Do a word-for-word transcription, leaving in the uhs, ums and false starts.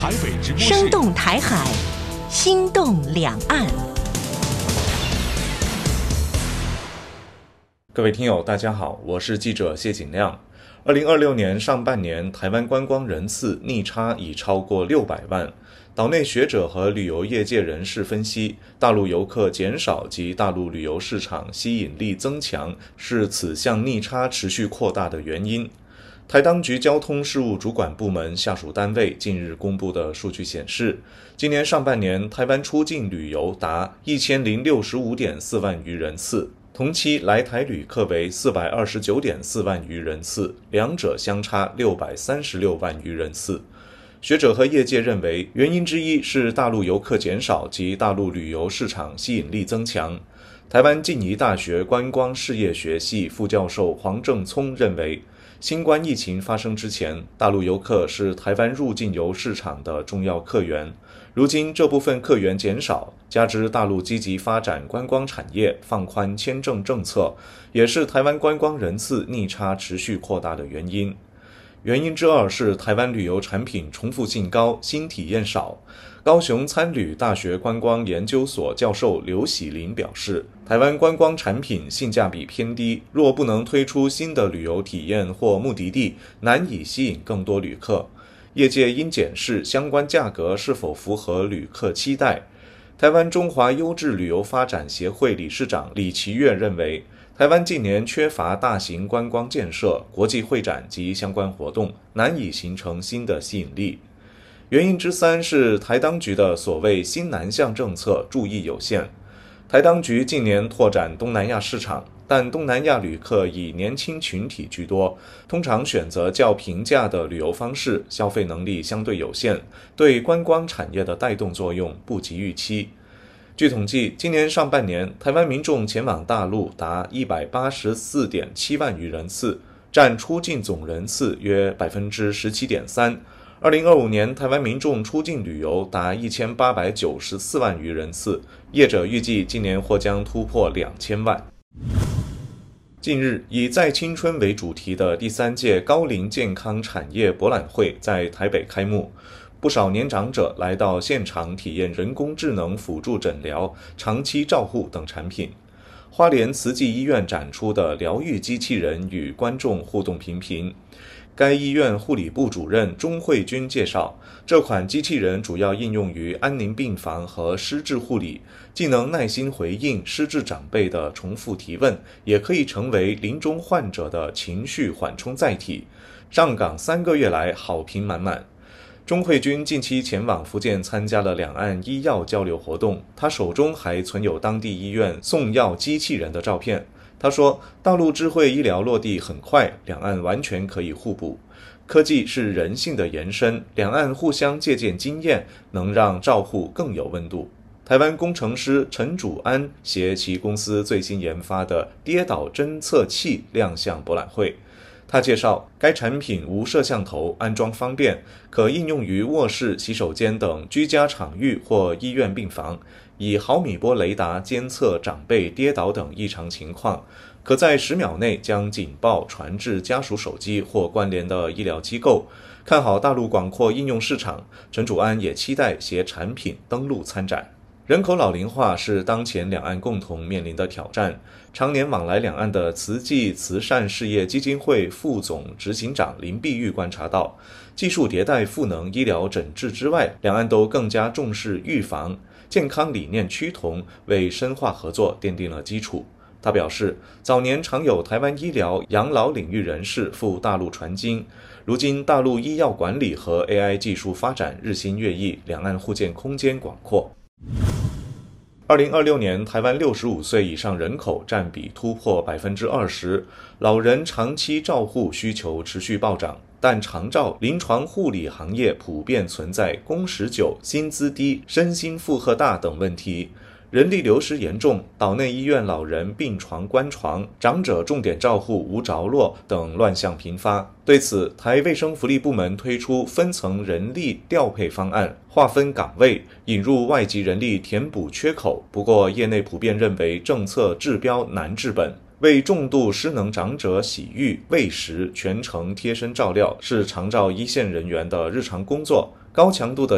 台北直播室， 生动台海，心动两岸。 各位听友大家好，我是记者谢景亮。二零二六年上半年，台湾观光人次逆差已超过六百万。岛内学者和旅游业界人士分析，大陆游客减少及大陆旅游市场吸引力增强是此项逆差持续扩大的原因。台当局交通事务主管部门下属单位近日公布的数据显示，今年上半年台湾出境旅游达一千零六十五点四万余人次，同期来台旅客为四百二十九点四万余人次，两者相差六百三十六万余人次。学者和业界认为，原因之一是大陆游客减少及大陆旅游市场吸引力增强。台湾静宜大学观光事业学系副教授黄正聪认为，新冠疫情发生之前，大陆游客是台湾入境游市场的重要客源。如今这部分客源减少，加之大陆积极发展观光产业，放宽签证政策，也是台湾观光人次逆差持续扩大的原因。原因之二是台湾旅游产品重复性高，新体验少。高雄参旅大学观光研究所教授刘喜林表示，台湾观光产品性价比偏低，若不能推出新的旅游体验或目的地，难以吸引更多旅客。业界应检视相关价格是否符合旅客期待。台湾中华优质旅游发展协会理事长李奇岳认为，台湾近年缺乏大型观光建设、国际会展及相关活动，难以形成新的吸引力。原因之三是台当局的所谓新南向政策注意有限。台当局近年拓展东南亚市场，但东南亚旅客以年轻群体居多，通常选择较平价的旅游方式，消费能力相对有限，对观光产业的带动作用不及预期。据统计，今年上半年，台湾民众前往大陆达一百八十四点七万余人次，占出境总人次约 百分之十七点三。二零二五年，台湾民众出境旅游达一千八百九十四万余人次，业者预计今年或将突破两千万。近日，以再青春为主题的第三届高龄健康产业博览会在台北开幕。不少年长者来到现场体验人工智能辅助诊疗、长期照护等产品。花莲慈济医院展出的疗愈机器人与观众互动频频。该医院护理部主任钟慧君介绍，这款机器人主要应用于安宁病房和失智护理，既能耐心回应失智长辈的重复提问，也可以成为临终患者的情绪缓冲载体。上岗三个月来好评满满。钟慧君近期前往福建参加了两岸医药交流活动，他手中还存有当地医院送药机器人的照片。他说，大陆智慧医疗落地很快，两岸完全可以互补。科技是人性的延伸，两岸互相借鉴经验，能让照护更有温度。台湾工程师陈祖安携其公司最新研发的跌倒侦测器亮相博览会。他介绍，该产品无摄像头，安装方便，可应用于卧室、洗手间等居家场域或医院病房，以毫米波雷达监测长辈跌倒等异常情况，可在十秒内将警报传至家属手机或关联的医疗机构。看好大陆广阔应用市场，陈祖安也期待携产品登陆参展。人口老龄化是当前两岸共同面临的挑战。常年往来两岸的慈济慈善事业基金会副总执行长林碧玉观察到，技术迭代赋能医疗诊治之外，两岸都更加重视预防，健康理念趋同，为深化合作奠定了基础。他表示，早年常有台湾医疗养老领域人士赴大陆传经，如今大陆医药管理和 A I 技术发展日新月异，两岸互鉴空间广阔。二零二六年，台湾六十五岁以上人口占比突破 百分之二十， 老人长期照护需求持续暴涨，但长照、临床护理行业普遍存在工时久、薪资低、身心负荷大等问题。人力流失严重，岛内医院老人病床关床、长者重点照护无着落等乱象频发。对此，台卫生福利部门推出分层人力调配方案，划分岗位，引入外籍人力填补缺口。不过，业内普遍认为政策治标难治本。为重度失能长者洗浴、喂食、全程贴身照料是长照一线人员的日常工作，高强度的